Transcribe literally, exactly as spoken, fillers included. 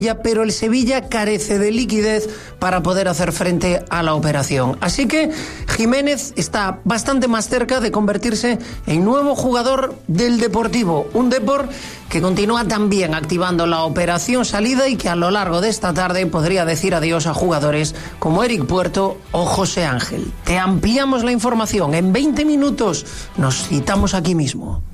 pero el Sevilla carece de liquidez para poder hacer frente a la operación. Así que Jiménez está bastante más cerca de convertirse en nuevo jugador del Deportivo, un Depor que continúa también activando la operación salida y que a lo largo de esta tarde podría decir adiós a jugadores como Eric Puerto o José Ángel. Te ampliamos la información en veinte minutos, nos citamos aquí mismo.